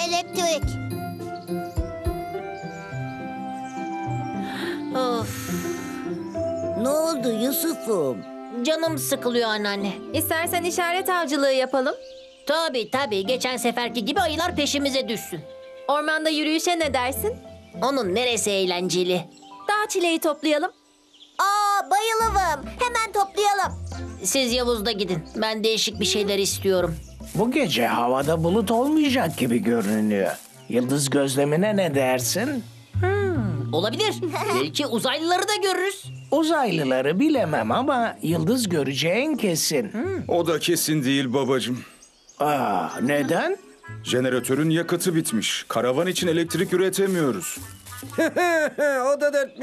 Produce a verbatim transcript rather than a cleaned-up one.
elektrik. Of, Ne oldu Yusuf'um? canım sıkılıyor anneanne. İstersen işaret avcılığı yapalım. Tabii tabii, geçen seferki gibi ayılar peşimize düşsün. Ormanda yürüyüşe ne dersin? Onun neresi eğlenceli? Dağ çileği toplayalım. Aa, bayılırım. Hemen toplayalım. Siz Yavuz'da gidin. Ben değişik bir şeyler istiyorum. Bu gece havada bulut olmayacak gibi görünüyor. Yıldız gözlemine ne dersin? Olabilir. Belki uzaylıları da görürüz. Uzaylıları bilemem ama yıldız göreceğin kesin. O da kesin değil babacığım. Aa, neden? Jeneratörün yakıtı bitmiş. Karavan için elektrik üretemiyoruz. O da dert